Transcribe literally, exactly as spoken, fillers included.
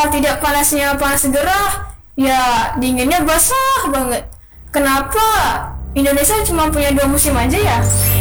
Kenapa tidak panasnya panas gerah, ya dinginnya basah banget? Kenapa Indonesia cuma punya dua musim aja ya?